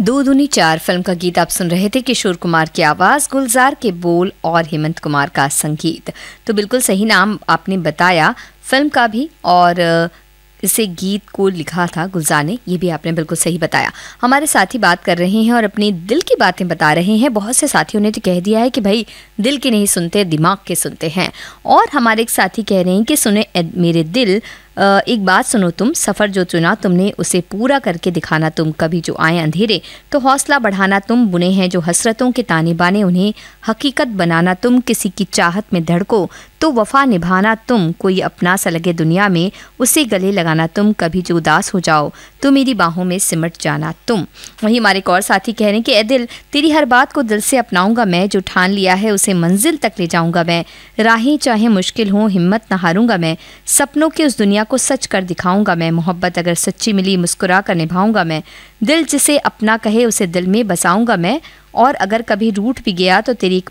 दो दूनी चार फिल्म का गीत आप सुन रहे थे। किशोर कुमार की आवाज़, गुलजार के बोल और हेमंत कुमार का संगीत। तो बिल्कुल सही नाम आपने बताया फिल्म का भी, और इसे गीत को लिखा था गुलजार ने, ये भी आपने बिल्कुल सही बताया। हमारे साथी बात कर रहे हैं और अपनी दिल की बातें बता रहे हैं। बहुत से साथियों ने तो कह दिया है कि भाई दिल के नहीं सुनते, दिमाग के सुनते हैं। और हमारे एक साथी कह रहे हैं कि सुने मेरे दिल, एक बात सुनो तुम, सफ़र जो चुना तुमने उसे पूरा करके दिखाना तुम, कभी जो आए अंधेरे तो हौसला बढ़ाना तुम, बुने हैं जो हसरतों के ताने बाने उन्हें हकीकत बनाना तुम, किसी की चाहत में धड़को तो वफा निभाना तुम, कोई अपना सा लगे दुनिया में उसे गले लगाना तुम, कभी जो उदास हो जाओ तो मेरी बाहों में सिमट जाना तुम। वहीं हमारे एक और साथी कह रहे हैं कि ए दिल, तेरी हर बात को दिल से अपनाऊंगा मैं, जो ठान लिया है उसे मंजिल तक ले जाऊंगा मैं, राहें चाहे मुश्किल हों हिम्मत न हारूंगा मैं, सपनों की उस दुनिया को सच कर दिखाऊंगा मैं, मोहब्बत अगर सच्ची मिली मुस्कुरा कर निभाऊंगा मैं, दिल जिसे अपना कहे उसे दिल में बसाऊंगा मैं, और अगर कभी रूठ भी गया तो तेरी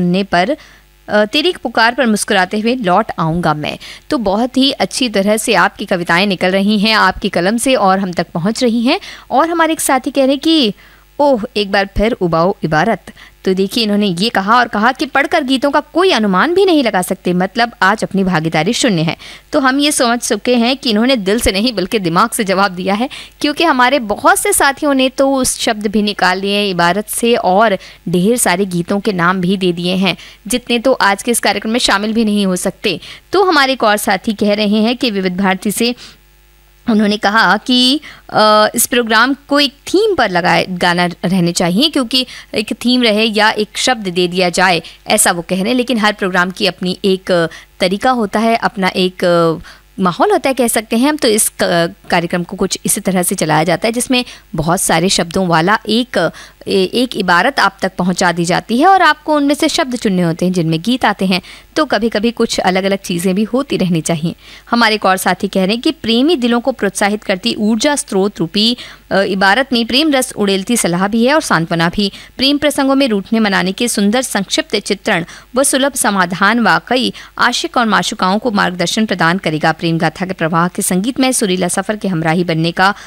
एक पुकार पर मुस्कुराते हुए लौट आऊंगा मैं। तो बहुत ही अच्छी तरह से आपकी कविताएं निकल रही हैं आपकी कलम से और हम तक पहुंच रही हैं। और हमारे एक साथी कह रहे हैं कि ओह एक बार फिर उबाओ इबारत। तो देखिए इन्होंने ये कहा और कहा कि पढ़कर गीतों का कोई अनुमान भी नहीं लगा सकते, मतलब आज अपनी भागीदारी शून्य है। तो हम ये समझ चुके हैं कि इन्होंने दिल से नहीं बल्कि दिमाग से जवाब दिया है, क्योंकि हमारे बहुत से साथियों ने तो उस शब्द भी निकाल लिए हैं इबारत से और ढेर सारे गीतों के नाम भी दे दिए हैं, जितने तो आज के इस कार्यक्रम में शामिल भी नहीं हो सकते। तो हमारे एक और साथी कह रहे हैं कि विविध भारती से उन्होंने कहा कि इस प्रोग्राम को एक थीम पर गाना रहने चाहिए, क्योंकि एक थीम रहे या एक शब्द दे दिया जाए ऐसा वो कह रहे हैं। लेकिन हर प्रोग्राम की अपनी एक तरीका होता है, अपना एक माहौल होता है कह सकते हैं हम। तो इस कार्यक्रम को कुछ इसी तरह से चलाया जाता है जिसमें बहुत सारे शब्दों वाला एक इबारत आप तक पहुंचा दी जाती है और आपको उनमें से शब्द चुनने होते हैं जिनमें गीत आते हैं। तो कभी कभी कुछ अलग अलग चीज़ें भी होती रहनी चाहिए। हमारे एक और साथी कह रहे हैं कि प्रेमी दिलों को प्रोत्साहित करती ऊर्जा स्रोत रूपी इबारत में प्रेम रस उड़ेलती सलाह भी है और सांत्वना भी। प्रेम प्रसंगों में रूठने मनाने के सुंदर संक्षिप्त चित्रण व सुलभ समाधान वाकई आशिक और माशुकाओं को मार्गदर्शन प्रदान करेगा। प्रेम गाथा के प्रवाह के संगीत में सुरीला सफर के हमराही बनने का